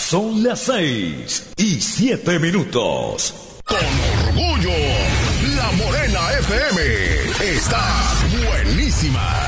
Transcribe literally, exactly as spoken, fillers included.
Son las seis y siete minutos. Con orgullo, La Morena F M está buenísima.